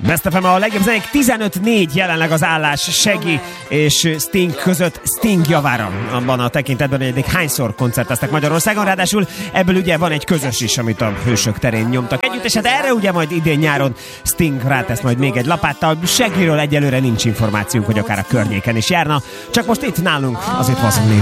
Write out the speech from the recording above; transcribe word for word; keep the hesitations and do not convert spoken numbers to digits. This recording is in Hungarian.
Best ef em a legjobb zenék, tizenöt négy jelenleg az állás Shaggy és Sting között, Sting javára abban a tekintetben, hogy eddig hányszor koncerteztek Magyarországon, ráadásul ebből ugye van egy közös is, amit a Hősök terén nyomtak együtt, és hát erre ugye majd idén nyáron Sting rátesz majd még egy lapáttal. Shaggyről egyelőre nincs információnk, hogy akár a környéken is járna, csak most itt nálunk az It Wasn't Me.